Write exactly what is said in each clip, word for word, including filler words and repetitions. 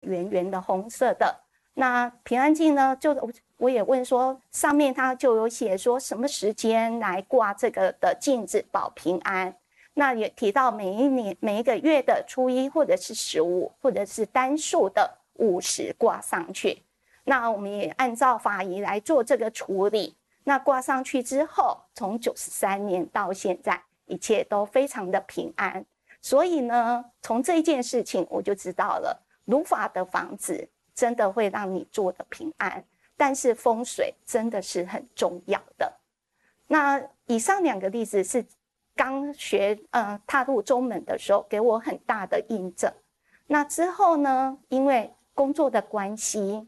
圆圆的红色的。那平安镜呢，就我也问说，上面它就有写说什么时间来挂这个的镜子保平安。那也提到每一年每一个月的初一或者是十五或者是单数的五十挂上去。那我们也按照法仪来做这个处理。那挂上去之后，从九十三年到现在，一切都非常的平安。所以呢，从这一件事情我就知道了，如法的房子真的会让你住得平安，但是风水真的是很重要的。那以上两个例子是刚学呃踏入中门的时候给我很大的印证。那之后呢，因为工作的关系，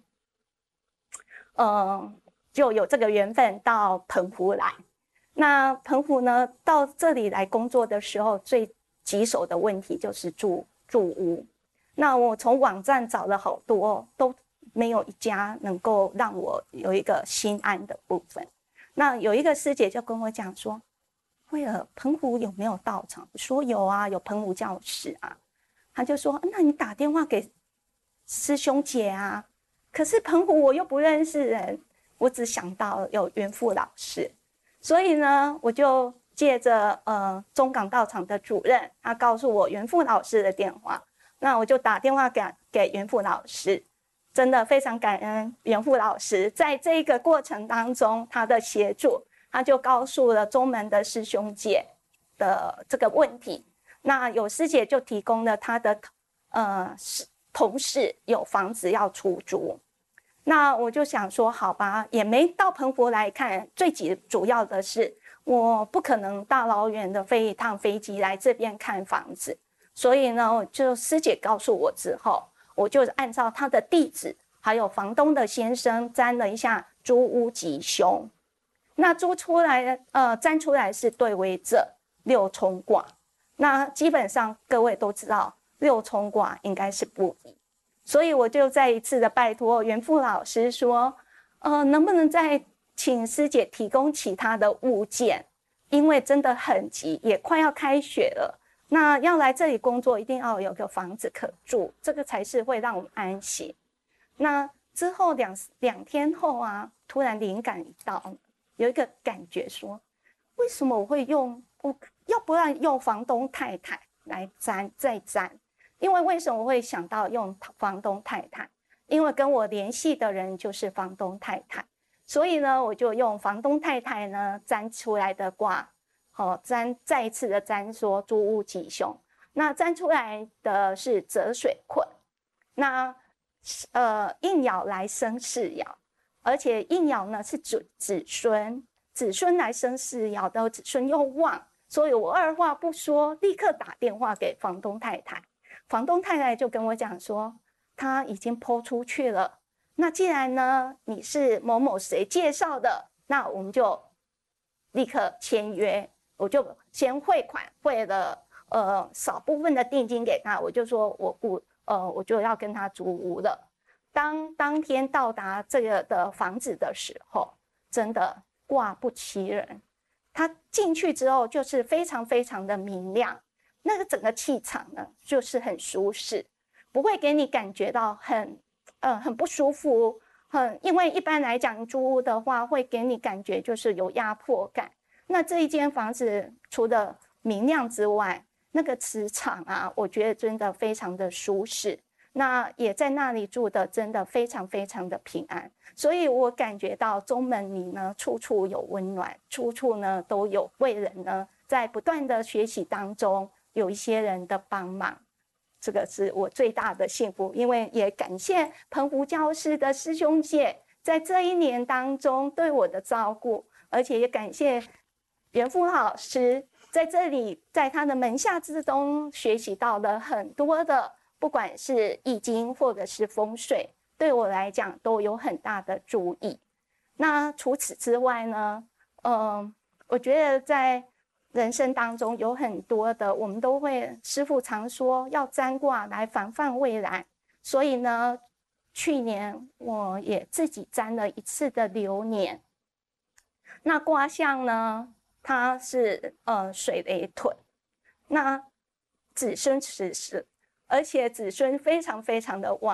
呃，就有这个缘分到澎湖来。那澎湖呢，到这里来工作的时候，最棘手的问题就是住住屋。那我从网站找了好多，都没有一家能够让我有一个心安的部分。那有一个师姐就跟我讲说，慧儿，澎湖有没有道场？我说有啊，有澎湖教室啊。他就说，那你打电话给师兄姐啊。可是澎湖我又不认识人，我只想到有元富老师，所以呢，我就借着呃中港道场的主任，他告诉我元富老师的电话，那我就打电话给给元富老师，真的非常感恩元富老师在这个过程当中他的协助，他就告诉了中门的师兄姐的这个问题，那有师姐就提供了他的呃同事有房子要出租。那我就想说好吧，也没到澎湖来看，最主要的是我不可能大老远的飞一趟飞机来这边看房子，所以呢，就师姐告诉我之后，我就按照他的地址还有房东的先生占了一下租屋吉凶。那租出来呃占出来是对为者六冲卦，那基本上各位都知道六冲卦应该是不宜，所以我就再一次的拜托元富老师说，呃，能不能再请师姐提供其他的物件，因为真的很急，也快要开学了，那要来这里工作一定要有个房子可住，这个才是会让我们安心。那之后两两天后啊，突然灵感一到，有一个感觉说，为什么我会用，我要不然用房东太太来占再占？因为为什么我会想到用房东太太？因为跟我联系的人就是房东太太，所以呢，我就用房东太太呢占出来的卦，好、哦、占再一次的占说租屋吉凶。那占出来的是泽水困，那呃应爻来生世爻，而且应爻呢是子子孙，子孙来生世爻的子孙又旺，所以我二话不说，立刻打电话给房东太太。房东太太就跟我讲说，他已经po出去了。那既然呢你是某某谁介绍的，那我们就立刻签约。我就先汇款，汇了呃少部分的定金给他，我就说我不呃我就要跟他租屋了。当当天到达这个的房子的时候，真的卦不其人，他进去之后就是非常非常的明亮。那个整个气场呢，就是很舒适，不会给你感觉到很，呃，很不舒服，很，因为一般来讲租屋的话，会给你感觉就是有压迫感。那这一间房子除了明亮之外，那个磁场啊，我觉得真的非常的舒适。那也在那里住的真的非常非常的平安，所以我感觉到中门里呢，处处有温暖，处处呢都有贵人呢，在不断的学习当中。有一些人的帮忙，这个是我最大的幸福，因为也感谢澎湖教师的师兄姐在这一年当中对我的照顾，而且也感谢元富老师在这里在他的门下之中学习到了很多的，不管是易经或者是风水，对我来讲都有很大的注意。那除此之外呢，嗯，我觉得在人生当中有很多的，我们都会，师父常说要占卦来防范未来，所以呢，去年我也自己占了一次的流年。那卦象呢，它是呃水雷屯，那子孙时时，而且子孙非常非常的旺。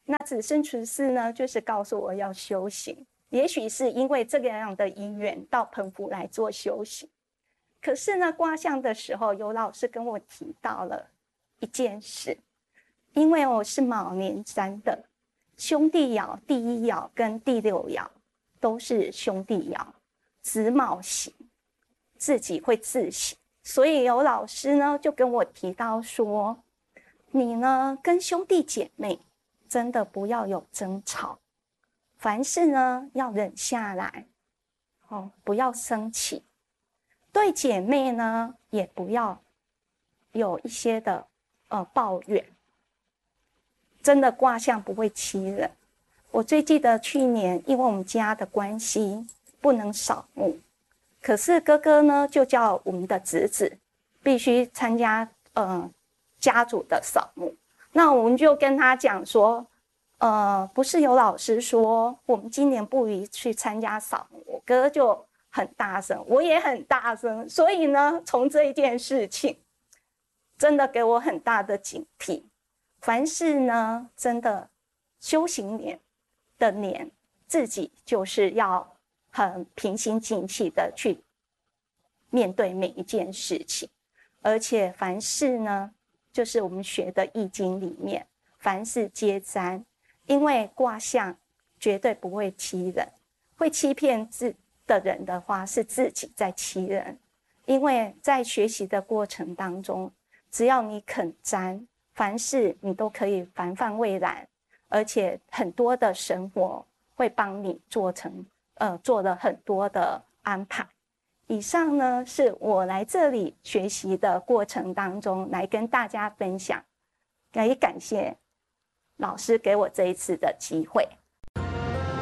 那子孙厨师呢，就是告诉我要修行，也许是因为这个样的因缘到澎湖来做修行。可是呢，卦象的时候，有老师跟我提到了一件事，因为我是卯年占的兄弟爻，第一爻跟第六爻都是兄弟爻，子卯刑，自己会自省，所以有老师呢就跟我提到说，你呢跟兄弟姐妹真的不要有争吵，凡事呢要忍下来，哦，不要生气。对姐妹呢，也不要有一些的呃抱怨。真的卦象不会欺人。我最记得去年，因为我们家的关系不能扫墓，可是哥哥呢就叫我们的侄子必须参加呃家族的扫墓。那我们就跟他讲说，呃，不是有老师说我们今年不宜去参加扫墓，我哥就很大声，我也很大声，所以呢，从这一件事情，真的给我很大的警惕。凡事呢，真的修行年的年，自己就是要很平心静气的去面对每一件事情，而且凡事呢，就是我们学的易经里面，凡事皆占，因为卦象绝对不会欺人，会欺骗自的人的话是自己在欺人，因为在学习的过程当中，只要你肯占，凡事你都可以防范未然，而且很多的神佛会帮你做成呃做了很多的安排。以上呢是我来这里学习的过程当中来跟大家分享，也感谢老师给我这一次的机会。